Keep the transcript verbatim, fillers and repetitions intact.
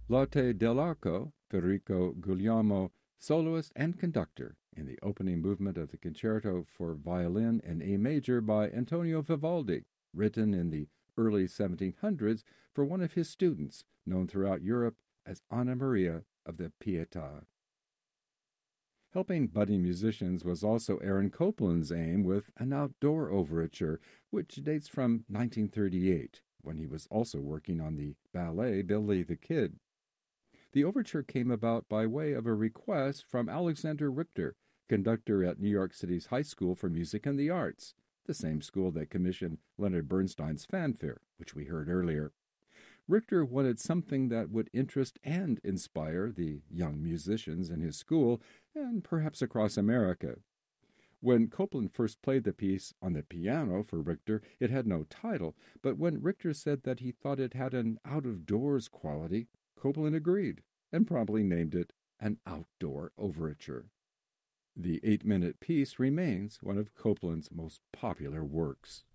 Lotte dell'Arco, Federico Guglielmo, soloist and conductor in the opening movement of the Concerto for Violin in A major by Antonio Vivaldi, written in the early seventeen hundreds for one of his students, known throughout Europe as Anna Maria of the Pietà. Helping budding musicians was also Aaron Copland's aim with an outdoor overture, which dates from nineteen thirty-eight, when he was also working on the ballet Billy the Kid. The overture came about by way of a request from Alexander Richter, conductor at New York City's High School for Music and the Arts, the same school that commissioned Leonard Bernstein's Fanfare, which we heard earlier. Richter wanted something that would interest and inspire the young musicians in his school and perhaps across America. When Copland first played the piece on the piano for Richter, it had no title, but when Richter said that he thought it had an out-of-doors quality, Copland agreed and promptly named it an outdoor overture. The eight-minute piece remains one of Copland's most popular works.